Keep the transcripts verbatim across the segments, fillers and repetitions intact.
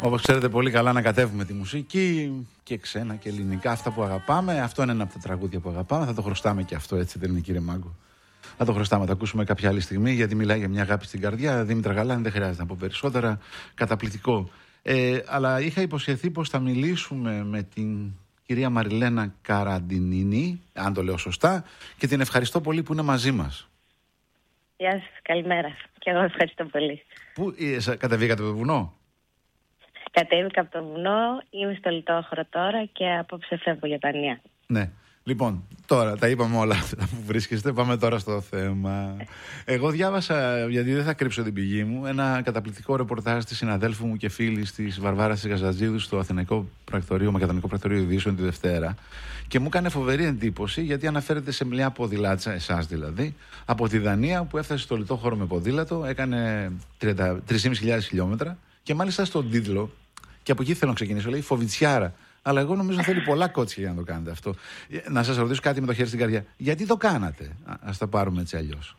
Όπως ξέρετε πολύ καλά, ανακατεύουμε τη μουσική και ξένα και ελληνικά, αυτά που αγαπάμε. Αυτό είναι ένα από τα τραγούδια που αγαπάμε. Θα το χρωστάμε και αυτό, έτσι δεν είναι, κύριε Μάγκο? Θα το χρωστάμε, θα το ακούσουμε κάποια άλλη στιγμή, γιατί μιλάει για μια αγάπη στην καρδιά. Δήμητρα Γαλάνη, δεν χρειάζεται να πω περισσότερα. Καταπληκτικό. Ε, αλλά είχα υποσχεθεί πως θα μιλήσουμε με την κυρία Μαριλένα Καραντινίνη, αν το λέω σωστά, και την ευχαριστώ πολύ που είναι μαζί μας. Γεια σας, καλημέρα. Και εγώ ευχαριστώ πολύ. Πού ε, κατεβήκατε από το βουνό? Κατέβηκα από το βουνό, είμαι στο Λιτόχωρο τώρα και απόψε φεύγω για Δανία. Ναι. Λοιπόν, τώρα τα είπαμε όλα αυτά που βρίσκεστε. Πάμε τώρα στο θέμα. Εγώ διάβασα, γιατί δεν θα κρύψω την πηγή μου, ένα καταπληκτικό ρεπορτάζ της συναδέλφου μου και φίλη της Βαρβάρας Γαζατζίδου στο Αθηναϊκό Πρακτορείο, Μακεδονικό Πρακτορείο Ειδήσεων τη Δευτέρα. Και μου έκανε φοβερή εντύπωση, γιατί αναφέρεται σε μια ποδηλάτσα, εσάς δηλαδή, από τη Δανία που έφτασε στο Λιτόχωρο με ποδήλατο, έκανε τρεις χιλιάδες πεντακόσια χιλιόμετρα και μάλιστα στον τίτλο, και από εκεί θέλω να ξεκινήσω, λέει Φοβιτσιάρα. Αλλά εγώ νομίζω θέλει πολλά κότσια για να το κάνετε αυτό. Να σας ρωτήσω κάτι με το χέρι στην καρδιά. Γιατί το κάνατε? Ας τα πάρουμε έτσι αλλιώς.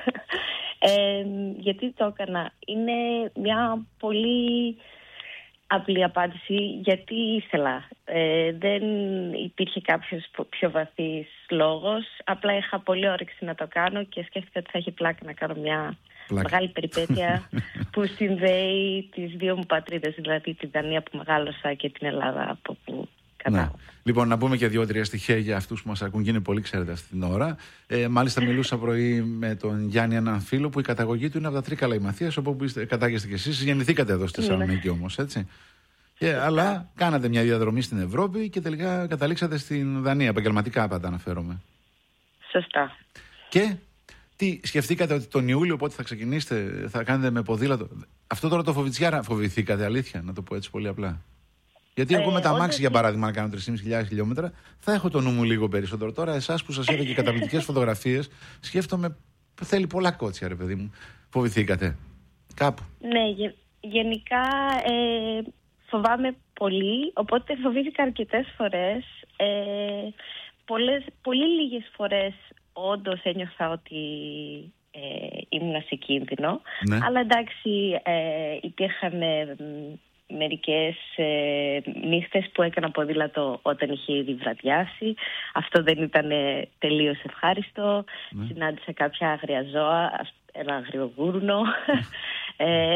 ε, γιατί το έκανα? Είναι μια πολύ απλή απάντηση. Γιατί ήθελα. Ε, δεν υπήρχε κάποιος πιο βαθύς λόγος. Απλά είχα πολύ όρεξη να το κάνω και σκέφτηκα ότι θα έχει πλάκα να κάνω μια πλάκα. Μεγάλη περιπέτεια που συνδέει τις δύο μου πατρίδες, δηλαδή την Δανία που μεγάλωσα και την Ελλάδα από που κατάγομαι. Ναι. Λοιπόν, να πούμε και δύο-τρία στοιχεία για αυτούς που μας ακούν και είναι πολύ, ξέρετε, αυτή την ώρα. Ε, μάλιστα, μιλούσα πρωί με τον Γιάννη, έναν φίλο που η καταγωγή του είναι από τα Τρίκαλα Ημαθίας, όπου κατάγεστε κι εσείς. Γεννηθήκατε εδώ στη Θεσσαλονίκη όμως, έτσι. Και, αλλά κάνατε μια διαδρομή στην Ευρώπη και τελικά καταλήξατε στην Δανία, επαγγελματικά πάντα αναφέρομαι. Σωστά. Και τι σκεφτήκατε, ότι τον Ιούλιο πότε θα ξεκινήσετε, θα κάνετε με ποδήλατο? Αυτό τώρα το Φοβιτσιάρα, φοβηθήκατε αλήθεια, να το πω έτσι πολύ απλά? Γιατί εγώ με τα αμάξι, για παράδειγμα, να κάνω τρεις χιλιάδες πεντακόσια χιλιόμετρα, θα έχω το νου μου λίγο περισσότερο. Τώρα, εσάς που σας είδα και καταπληκτικές φωτογραφίες, σκέφτομαι, θέλει πολλά κότσια, ρε παιδί μου. Φοβηθήκατε κάπου? Ναι, γε, γενικά ε, φοβάμαι πολύ, οπότε φοβήθηκα αρκετές φορές. Ε, πολλές, πολύ λίγες φορές όντως ένιωθα ότι ε, ήμουν σε κίνδυνο. Ναι. Αλλά εντάξει, ε, υπήρχαν ε, μερικές ε, νύχτες που έκανα ποδήλατο όταν είχε ήδη βραδιάσει. Αυτό δεν ήταν ε, τελείως ευχάριστο. Ναι. Συνάντησα κάποια άγρια ζώα, ένα αγριογούρνο. ε,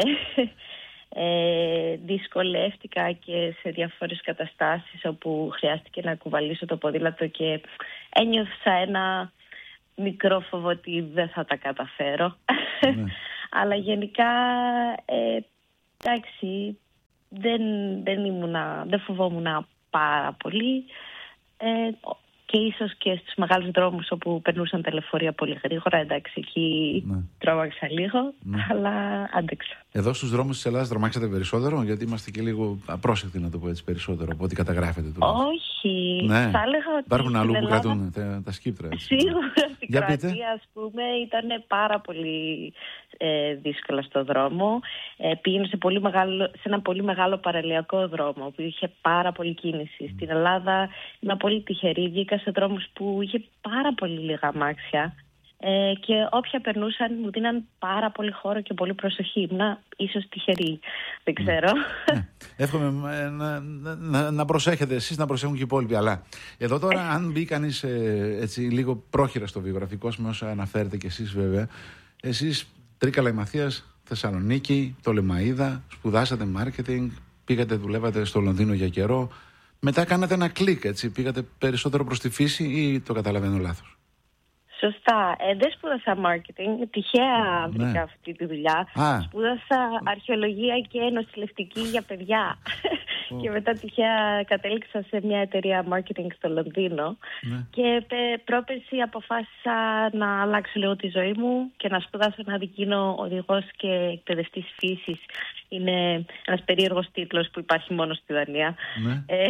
ε, δυσκολεύτηκα και σε διάφορες καταστάσεις όπου χρειάστηκε να κουβαλήσω το ποδήλατο και ένιωθα ένα μικρό φόβο ότι δεν θα τα καταφέρω. Ναι. Αλλά γενικά ε, εντάξει, δεν, δεν, ήμουνα, δεν φοβόμουν πάρα πολύ ε, και ίσως και στους μεγάλους δρόμους όπου περνούσαν τα λεωφορεία πολύ γρήγορα, εντάξει, εκεί ναι. τρόμαξα λίγο, ναι. αλλά άντεξα. Εδώ στους δρόμους της Ελλάδας τρομάξατε περισσότερο, γιατί είμαστε και λίγο απρόσεκτοι, να το πω έτσι, περισσότερο από ό,τι καταγράφετε του? Όχι, ναι. θα έλεγα ότι υπάρχουν αλλού Ελλάδα... που κρατούν τα, τα σκύπτρα. Έτσι. Σίγουρα στην Κροατία, ας πούμε, ήταν πάρα πολύ ε, δύσκολα στο δρόμο. Ε, πήγαινε σε, πολύ μεγάλο, σε ένα πολύ μεγάλο παραλιακό δρόμο που είχε πάρα πολύ κίνηση. Mm. Στην Ελλάδα ήμουν πολύ τυχερή, βγήκα σε δρόμους που είχε πάρα πολύ λίγα αμάξια. Ε, και όποια περνούσαν μου δίναν πάρα πολύ χώρο και πολύ προσοχή. Ήμουν ίσως τυχερή, δεν ξέρω. Ναι. Εύχομαι να, να, να προσέχετε εσείς, να προσέχουν και οι υπόλοιποι. Αλλά εδώ τώρα, αν μπει κανείς ε, έτσι λίγο πρόχειρα στο βιογραφικό σας, με όσα αναφέρετε κι εσείς βέβαια, εσείς Τρίκαλα Ημαθίας, Θεσσαλονίκη, το Λεμαΐδα, σπουδάσατε marketing, πήγατε, δουλεύατε στο Λονδίνο για καιρό. Μετά κάνατε ένα κλικ, έτσι, πήγατε περισσότερο προς τη φύση ή το καταλαβαίνω λάθος? Σωστά. Ε, δεν σπούδασα marketing. Τυχαία βρήκα ναι. αυτή τη δουλειά. Α. Σπούδασα αρχαιολογία και νοσηλευτική για παιδιά. Oh. Και μετά τυχαία κατέληξα σε μια εταιρεία marketing στο Λονδίνο. Ναι. Και πρόπερση αποφάσισα να αλλάξω λίγο τη ζωή μου και να σπουδάσω να γίνω οδηγός και εκπαιδευτής φύσης. Είναι ένας περίεργος τίτλος που υπάρχει μόνο στη Δανία. Ναι. Ε,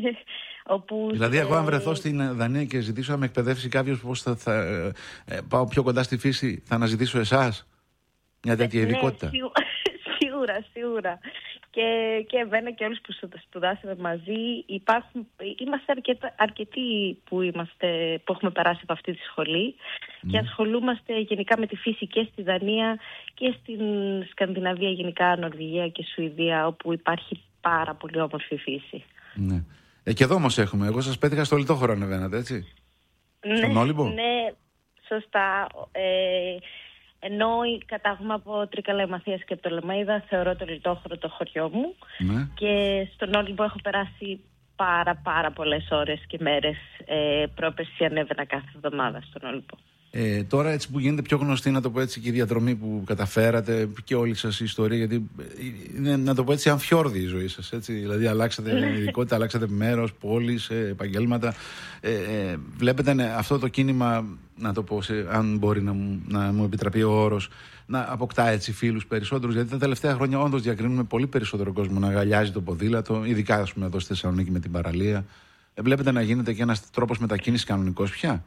Όπου, δηλαδή, εγώ αν βρεθώ στην Δανία και ζητήσω να με εκπαιδεύσει κάποιος πώς θα, θα ε, πάω πιο κοντά στη φύση, θα αναζητήσω εσάς? Μια τέτοια ειδικότητα? Ναι, σίγουρα, σίγουρα. Και, και εμένα και όλους που σπουδάσαμε μαζί, υπάρχουν, είμαστε αρκετά, αρκετοί που, είμαστε, που έχουμε περάσει από αυτή τη σχολή mm. και ασχολούμαστε γενικά με τη φύση και στη Δανία και στην Σκανδιναβία, γενικά Νορβηγία και Σουηδία, όπου υπάρχει πάρα πολύ όμορφη φύση. Ναι. Ε, και εδώ όμως έχουμε. Εγώ σας πέτυχα στο Λιτόχωρο ανεβαίνατε, έτσι. Ναι, Στον Όλυμπο. Ναι, σωστά. Ε, ενώ κατάγομαι από Τρίκαλα Μαθίας και Πτολεμαΐδα, θεωρώ το Λιτόχωρο το χωριό μου. Ναι. Και στον Όλυμπο έχω περάσει πάρα πάρα πολλές ώρες και μέρες. Ε, πρόπερση ανέβαινα κάθε εβδομάδα στον Όλυμπο. Ε, τώρα έτσι που γίνεται πιο γνωστή, να το πω έτσι, και η διαδρομή που καταφέρατε και όλη σας η ιστορία, γιατί είναι, να το πω έτσι, αμφιόρδη η ζωή σας, έτσι, δηλαδή αλλάξατε ειδικότητα, αλλάξατε μέρος, πόλεις, επαγγέλματα. Ε, ε, βλέπετε ναι, αυτό το κίνημα, να το πω, σε, αν μπορεί να μου, να μου επιτραπεί ο όρος, να αποκτά έτσι φίλους περισσότερους, γιατί τα τελευταία χρόνια όντως διακρίνουμε πολύ περισσότερο κόσμο να αγκαλιάζει το ποδήλατο, ειδικά ας πούμε εδώ στη Θεσσαλονίκη με την παραλία. Ε, βλέπετε να γίνεται και ένας τρόπος μετακίνησης κανονικός πια.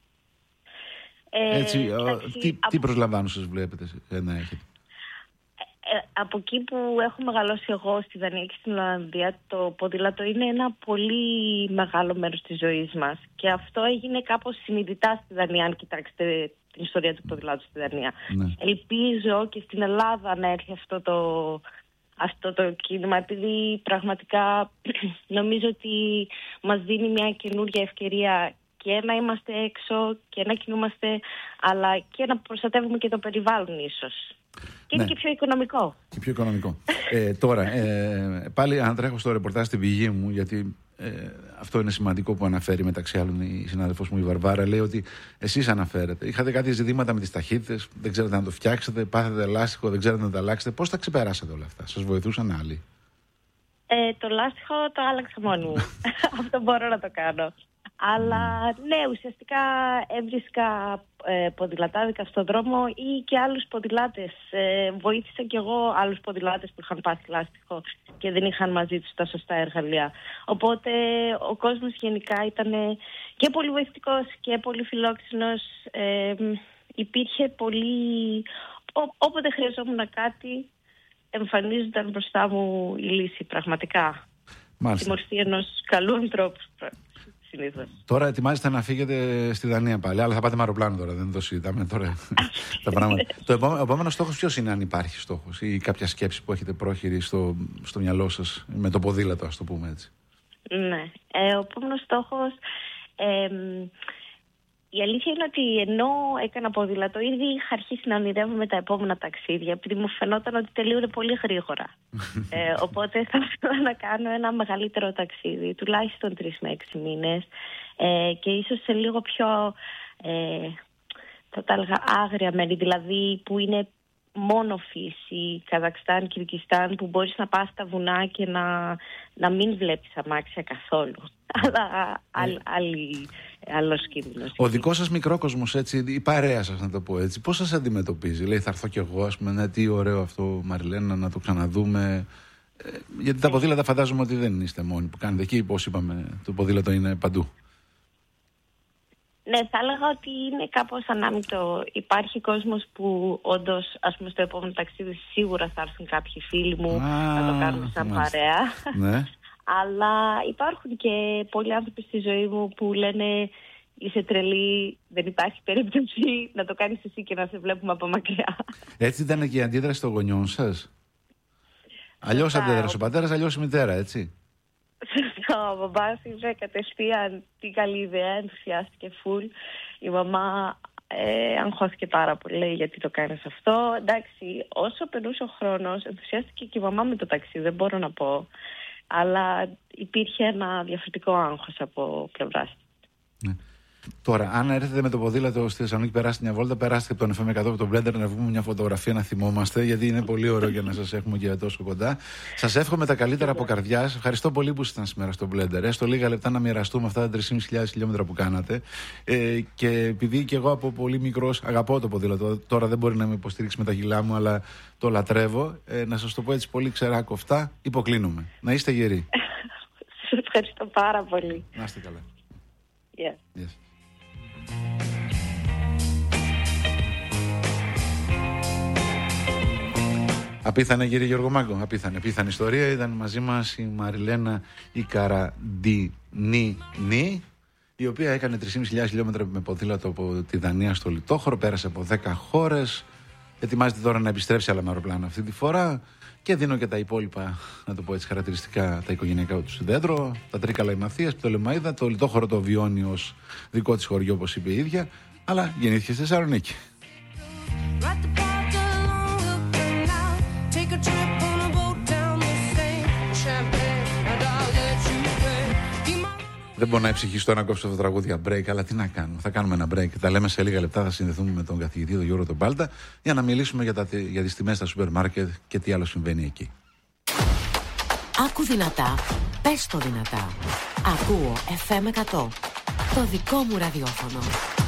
Έτσι, ε, εντάξει, τι, από... τι προσλαμβάνωσες βλέπετε να έχετε? Ε, από εκεί που έχω μεγαλώσει εγώ στη Δανία και στην Ολλανδία, το ποδήλατο είναι ένα πολύ μεγάλο μέρος της ζωής μας. Και αυτό έγινε κάπως συνειδητά στη Δανία, αν κοιτάξετε την ιστορία του ποδηλάτου στη Δανία. Ναι. Ελπίζω και στην Ελλάδα να έρθει αυτό το, αυτό το κίνημα, επειδή πραγματικά νομίζω ότι μας δίνει μια καινούργια ευκαιρία και να είμαστε έξω και να κινούμαστε, αλλά και να προστατεύουμε και το περιβάλλον ίσως. Και ναι. είναι και πιο οικονομικό. Και πιο οικονομικό. ε, τώρα, ε, πάλι ανατρέχω στο ρεπορτάζ στην πηγή μου, γιατί ε, αυτό είναι σημαντικό που αναφέρει μεταξύ άλλων η συνάδελφός μου η Βαρβάρα. Λέει ότι εσείς αναφέρετε, είχατε κάτι ζητήματα με τις ταχύτητες, δεν ξέρετε να το φτιάξετε, πάθετε λάστιχο, δεν ξέρετε να το αλλάξετε. Πώς τα ξεπεράσατε όλα αυτά? Σας βοηθούσαν άλλοι? Ε, το λάστιχο το άλλαξα μόνη μου. Αυτό μπορώ να το κάνω. Αλλά ναι, ουσιαστικά έβρισκα ε, ποδηλατάδικα στον δρόμο ή και άλλους ποδηλάτες. Ε, βοήθησα κι εγώ άλλους ποδηλάτες που είχαν πάθει λάστιχο και δεν είχαν μαζί τους τα σωστά εργαλεία. Οπότε ο κόσμος γενικά ήταν και πολύ βοηθητικός και πολύ φιλόξενος. Ε, υπήρχε πολύ... Ό, όποτε χρειαζόμουν κάτι, εμφανίζονταν μπροστά μου η λύση πραγματικά. Μάλιστα. Στη μορφή ενός καλού ανθρώπου. Συνήθως. Τώρα ετοιμάζεστε να φύγετε στη Δανία πάλι, αλλά θα πάτε με αεροπλάνο τώρα, δεν το συζητάμε τώρα τα πράγματα. Το επόμενο, επόμενο στόχος ποιος είναι, αν υπάρχει στόχος ή κάποια σκέψη που έχετε πρόχειρη στο, στο μυαλό σας με το ποδήλατο, ας το πούμε έτσι? Ναι, ε, ο επόμενος στόχος, ε, η αλήθεια είναι ότι ενώ έκανα ποδήλατο, ήδη είχα αρχίσει να ονειρεύομαι τα επόμενα ταξίδια, επειδή μου φαινόταν ότι τελείωνε πολύ γρήγορα. ε, οπότε θα ήθελα να κάνω ένα μεγαλύτερο ταξίδι, τουλάχιστον τρεις με έξι μήνες, ε, και ίσως σε λίγο πιο, ε, θα τα έλεγα, άγρια μέρη, δηλαδή που είναι μόνο φύση, Καζακστάν, Κυρκιστάν, που μπορείς να πας στα βουνά και να, να μην βλέπεις αμάξια καθόλου. Αλλά άλλη, άλλη, άλλος κίνδυνος. Ο δικός σας μικρόκοσμος, έτσι, η παρέα σας, να το πω έτσι, πώς σας αντιμετωπίζει? Λέει, θα έρθω κι εγώ, ας πούμε, ναι, τι ωραίο αυτό, Μαριλένα, να το ξαναδούμε. Ε, γιατί τα ποδήλατα φαντάζομαι ότι δεν είστε μόνοι που κάνετε εκεί, πώς είπαμε, το ποδήλατο είναι παντού. Ναι, θα έλεγα ότι είναι κάπως ανάμεικτο. Υπάρχει κόσμος που όντως, ας πούμε, στο επόμενο ταξίδι σίγουρα θα έρθουν κάποιοι φίλοι μου Α, να το κάνουμε σαν μάλιστα. παρέα. Ναι. Αλλά υπάρχουν και πολλοί άνθρωποι στη ζωή μου που λένε είσαι τρελή, δεν υπάρχει περίπτωση να το κάνεις εσύ και να σε βλέπουμε από μακριά. Έτσι ήταν και η αντίδραση των γονιών σας? Αλλιώς αντέδρασε ο πατέρας, αλλιώς η μητέρα, έτσι? Ο μπαμπάς είπε κατευθείαν τι καλή ιδέα, ενθουσιάστηκε φουλ. Η μαμά ε, αγχώθηκε πάρα πολύ γιατί το κάνεις αυτό. Εντάξει, όσο περνούσε ο χρόνος, ενθουσιάστηκε και η μαμά με το ταξίδι, δεν μπορώ να πω. Αλλά υπήρχε ένα διαφορετικό άγχος από πλευράς. Ναι. Τώρα, αν έρθετε με το ποδήλατο στη Θεσσαλονίκη, περάσετε μια βόλτα, περάστε από τον εφ εμ εκατό από τον Blender να βγούμε μια φωτογραφία να θυμόμαστε, γιατί είναι πολύ ωραίο για να σας έχουμε και τόσο κοντά. Σας εύχομαι τα καλύτερα από καρδιάς. Ευχαριστώ πολύ που ήσασταν σήμερα στο Blender. Έστω λίγα λεπτά να μοιραστούμε αυτά τα τρεις χιλιάδες πεντακόσια χιλιόμετρα που κάνατε. Ε, και επειδή και εγώ από πολύ μικρός αγαπώ το ποδήλατο, τώρα δεν μπορεί να με υποστηρίξει με τα κιλά μου, αλλά το λατρεύω. Ε, να σας το πω έτσι πολύ ξερά κοφτά, υποκλίνομαι. Να είστε γεροί. Σας ευχαριστώ πάρα πολύ. Να είστε καλά. Yeah. Yes. Απίθανε, κύριε Γιώργο Μάγκο, απίθανε. Απίθανε ιστορία. Ήταν μαζί μας η Μαριλένα η Καραντινίνη, η οποία έκανε τρεις χιλιάδες πεντακόσια χιλιόμετρα με ποδήλατο από τη Δανία στο Λιτόχωρο, πέρασε από δέκα χώρες, ετοιμάζεται τώρα να επιστρέψει αλλά με αεροπλάνο αυτή τη φορά Και δίνω και τα υπόλοιπα, να το πω έτσι χαρακτηριστικά, τα οικογενειακά του δέντρο, τα Τρίκαλα η Μαθίας, το Λεμαΐδα, το Λιτόχωρο το βιώνει ως δικό της χωριό, όπως είπε η ίδια, αλλά γεννήθηκε στη Θεσσαλονίκη. Δεν μπορώ να εψυχιστώ να κόψω το τραγούδι για break, αλλά τι να κάνω. Θα κάνουμε ένα break. Τα λέμε σε λίγα λεπτά. Θα συνδεθούμε με τον καθηγητή, τον Γιώργο τον Πάλτα, για να μιλήσουμε για, τα, για τις τιμές στα σούπερ μάρκετ και τι άλλο συμβαίνει εκεί. Άκου δυνατά, πες το δυνατά. Ακούω εφ εμ εκατό. Το δικό μου ραδιόφωνο.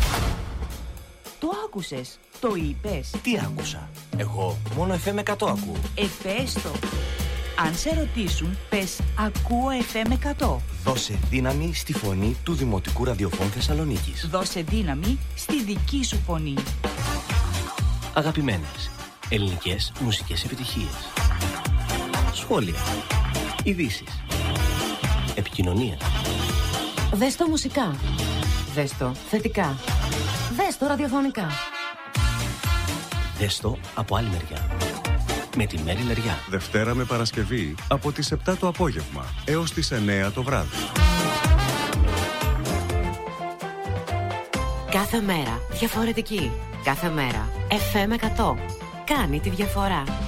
Το άκουσες, το είπες. Τι άκουσα? Εγώ μόνο εφ εμ εκατό ακούω. Εφέστο. Αν σε ρωτήσουν, πες ακούω εφ εμ εκατό. Δώσε δύναμη στη φωνή του Δημοτικού Ραδιοφώνου Θεσσαλονίκης. Δώσε δύναμη στη δική σου φωνή. Αγαπημένες ελληνικές μουσικές επιτυχίες. Σχόλια. Ειδήσεις. Επικοινωνία. Δες το μουσικά. Δες το θετικά. Δες το ραδιοφωνικά. Δες το από άλλη μεριά. Με τη Μέρη Λεριά. Δευτέρα με Παρασκευή από τις επτά το απόγευμα έως τις εννέα το βράδυ. Κάθε μέρα διαφορετική. Κάθε μέρα εφ εμ εκατό. Κάνει τη διαφορά.